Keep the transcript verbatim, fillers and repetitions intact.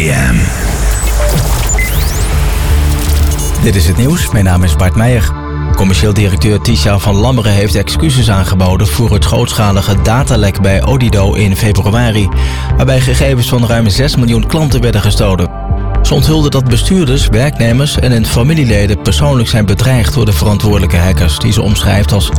M. Dit is het nieuws, mijn naam is Bart Meijer. Commercieel directeur Tisha van Lammeren heeft excuses aangeboden voor het grootschalige datalek bij Odido in februari, waarbij gegevens van ruim zes miljoen klanten werden gestolen. Ze onthulde dat bestuurders, werknemers en hun familieleden persoonlijk zijn bedreigd door de verantwoordelijke hackers, die ze omschrijft als